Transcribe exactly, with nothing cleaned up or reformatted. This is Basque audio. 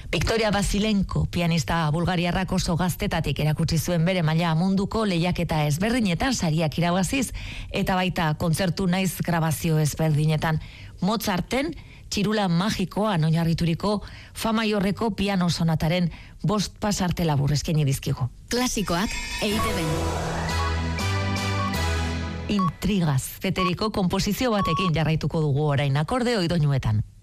Victoria Basilenko, pianista bulgariarrak oso gaztetatik erakutsi zuen bere maila munduko lehiaketa ezberdinetan sariak irabaziz, eta baita kontzertu naiz grabazio ezberdinetan. Mozarten txirula magikoan oinarrituriko fa maiorreko piano sonataren bost pasarte labur eskaini dizkigu. Klasikoak E I TeBen. Intrigaz, feteriko konposizio batekin jarraituko dugu orain akordeo idoinuetan.